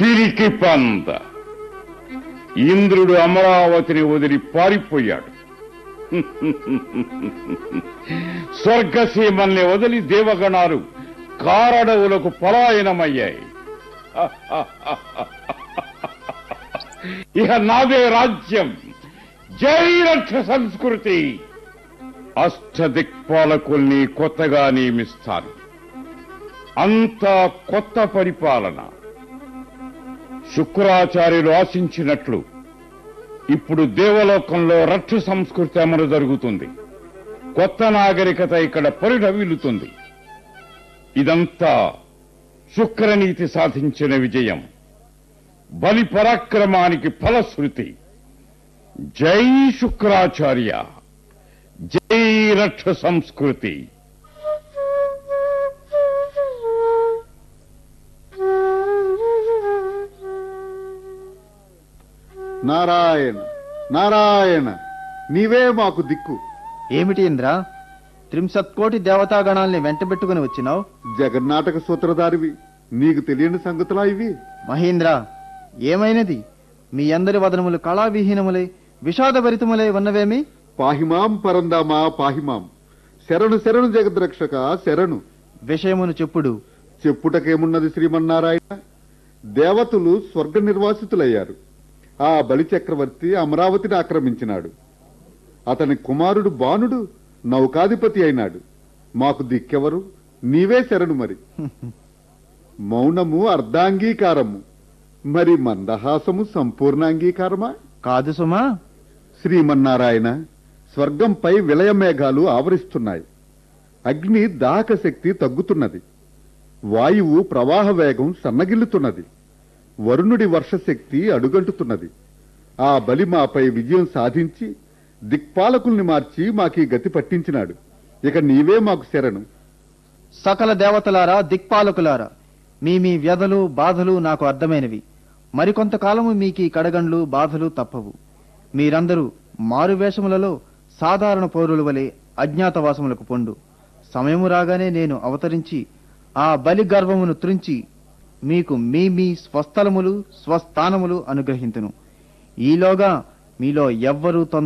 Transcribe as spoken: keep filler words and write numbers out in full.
పిరికి పంద. ఇంద్రుడు అమరావతిని వదిలి పారిపోయాడు. స్వర్గసీమల్ని వదిలి దేవగణాలు కారడవులకు పలాయనమయ్యాయి. ఇక నాదే రాజ్యం. జై రక్ష సంస్కృతి. అష్టదిక్పాలకుల్ని కొత్తగా నియమిస్తాను. అంతా కొత్త పరిపాలన. శుక్రాచార్యులు ఆశించినట్లు ఇప్పుడు దేవలోకంలో రక్ష సంస్కృతి అమలు జరుగుతుంది. కొత్త నాగరికత ఇక్కడ పరిఢవిల్లుతుంది. ఇదంతా శుక్రనీతి సాధించిన విజయం. బలి పరాక్రమానికి ఫలశ్రుతి. జై శుక్రాచార్య. జై రక్ష సంస్కృతి. నారాయణ నారాయణ, నీవే మాకు దిక్కు. ఏమిటి ఇంద్ర, త్రింశత్కోటి దేవతాగణాల్ని వెంటబెట్టుకుని వచ్చినావు? జగన్నాటక సూత్రధారివి, నీకు తెలియని సంగతులా ఇవి? మహేంద్ర, ఏమైనది? మీ అందరి వదనములు కళావిహీనములై విషాదభరితములై ఉన్నవేమి? పాహిమాం పరందామా పాహిమాం. శరణు శరణు జగద్రక్షక శరణు. విషయమును చెప్పుడు. చెప్పుటకేమున్నది శ్రీమన్నారాయణ. దేవతలు స్వర్గ నిర్వాసితులయ్యారు. ఆ బలి చక్రవర్తి అమరావతిని ఆక్రమించినాడు. అతని కుమారుడు బాణుడు నౌకాధిపతి అయినాడు. మాకు దిక్కెవరు? నీవే శరణు. మరి మౌనము అర్ధాంగీకారము, మరి మందహాసము సంపూర్ణాంగీకారమా? కాదు సుమా. శ్రీమన్నారాయణ, స్వర్గంపై విలయమేఘాలు ఆవరిస్తున్నాయి. అగ్ని దాహక శక్తి తగ్గుతున్నది. వాయువు ప్రవాహ వేగం సన్నగిల్లుతున్నది. వరుణుడి వర్షశక్తి అడుగంటుతున్నది. ఆ బలి మాపై విజయం సాధించి దిక్పాలకుల్ని మార్చి మాకీ గతి పట్టించినాడు. ఇక నీవే మాకు శరణు. సకల దేవతలారా, దిక్పాలకులారా, మీ మీ వ్యధలు బాధలు నాకు అర్థమైనవి. మరికొంతకాలము మీకీ కడగండ్లు బాధలు తప్పవు. మీరందరూ మారువేషములలో సాధారణ పౌరుల వలె అజ్ఞాతవాసములకు పొండు. సమయము రాగానే నేను అవతరించి ఆ బలి గర్వమును త్రుంచి మీకు మీ మీ స్వస్థలములు స్వస్థానములు అనుగ్రహింతును. ఈలోగా మీలో ఎవ్వరూ